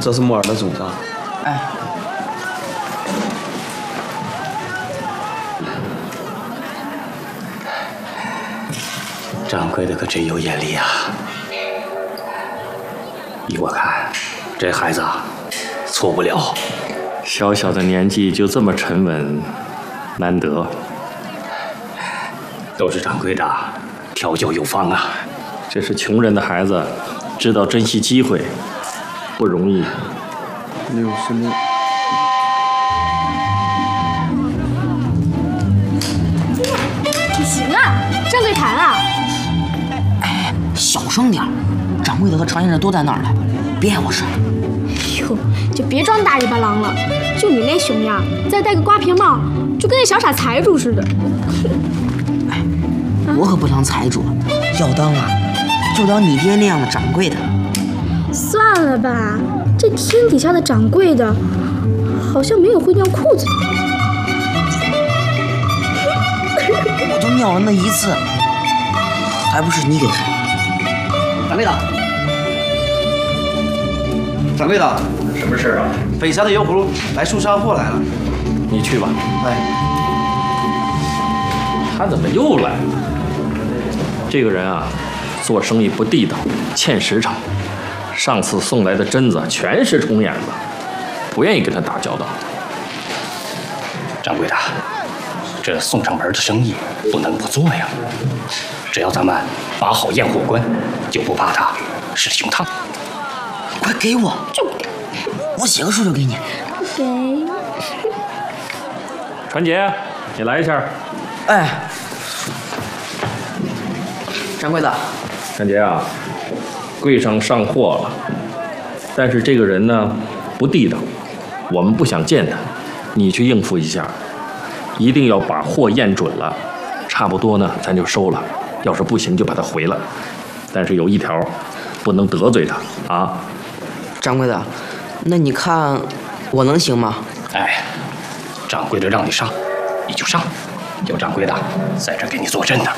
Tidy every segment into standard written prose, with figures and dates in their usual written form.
这是木耳的总账。 哎， 掌柜的可真有眼力啊！依我看，这孩子啊，错不了。小小的年纪就这么沉稳，难得。都是掌柜的调教有方啊！这是穷人的孩子，知道珍惜机会，不容易。 66。 你行啊，掌柜谈了。 哎，小声点，掌柜的和常先生都在那儿呢，别碍我事。 哟，就别装大尾巴狼了，就你那熊样，再戴个瓜皮帽，就跟那小傻财主似的。 我可不当财主，要当啊，就当你爹那样的掌柜的。 算了吧，这天底下的掌柜的，好像没有会尿裤子的。 我就尿了那一次，还不是你给害的。 掌柜的，掌柜的， 什么事啊？ 北山的油葫芦来送山货来了。 你去吧。 哎， 他怎么又来了？这个人啊，做生意不地道，欠实诚。上次送来的榛子全是虫眼子，不愿意跟他打交道。掌柜的，这送上门的生意不能不做呀。只要咱们把好验货关，就不怕他是熊汤。 快给我，我写个数就给你。 给。 传杰，你来一下。 哎，掌柜的， 传杰啊，柜上上货了，但是这个人呢不地道，我们不想见他，你去应付一下，一定要把货验准了，差不多呢咱就收了，要是不行就把他回了，但是有一条，不能得罪他啊。 掌柜的，那你看我能行吗？ 哎，掌柜的让你上，你就上，有掌柜的在这给你坐镇呢。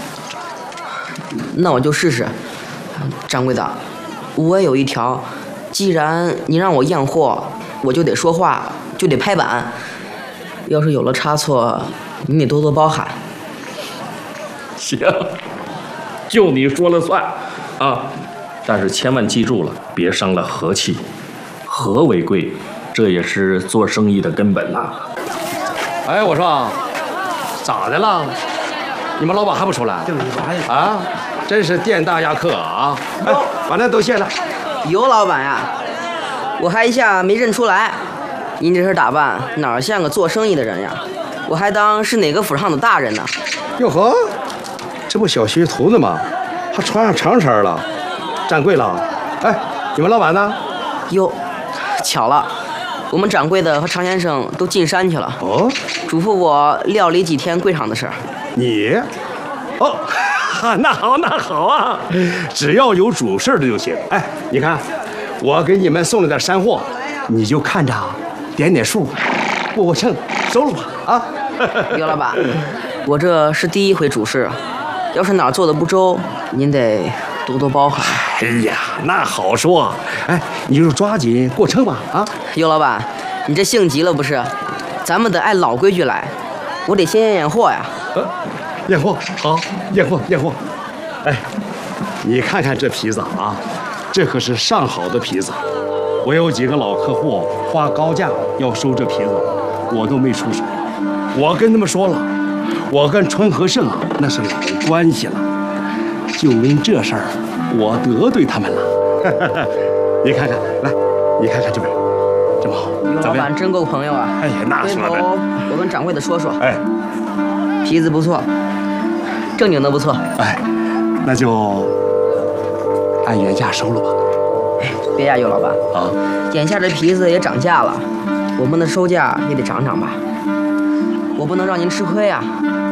那我就试试。掌柜的，我也有一条，既然你让我验货，我就得说话，就得拍板。要是有了差错，你得多多包涵。 行，就你说了算啊！但是千万记住了，别伤了和气。和为贵，这也是做生意的根本呐。 哎，我说，咋的了？你们老板还不出来？啊，真是店大压客啊！哎，反正都谢了。 有老板呀，我还一下没认出来，您这身打扮哪像个做生意的人呀？我还当是哪个府上的大人呢。 哟呵，这不小学徒呢吗？还穿上长衫了，站柜了。哎，你们老板呢？ 哟，巧了，我们掌柜的和常先生都进山去了。 哦， 嘱咐我料理几天柜场的事儿。 你？哦，那好，那好啊，只要有主事的就行。哎，你看，我给你们送了点山货，你就看着点点数，过过秤，收了吧。啊， 刘老板，我这是第一回主事，要是哪儿做的不周，您得多多包涵。 哎呀，那好说。哎，你就抓紧过秤吧。啊， 尤老板，你这性急了不是？咱们得按老规矩来，我得先验货呀。 验货好，验货验货。哎，你看看这皮子啊，这可是上好的皮子。我有几个老客户花高价要收这皮子，我都没出手。我跟他们说了，我跟春和盛那是老关系了，就因这事儿，我得罪他们了。你看看，来，你看看这边，这么好， 尤老板真够朋友啊！ 哎呀，那说的。 我跟掌柜的说说。 哎， 皮子不错，正经的不错。 哎，那就按原价收了吧。 别呀，尤老板啊， 眼下这皮子也涨价了，我们的收价也得涨涨吧。我不能让您吃亏啊。